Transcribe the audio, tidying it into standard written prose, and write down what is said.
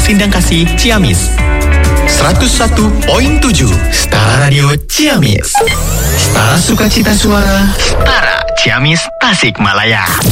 Sindang Kasih, Ciamis. 101.7 Setara Radio Ciamis. Setara Sukacita Suara. Setara Ciamis, Tasikmalaya.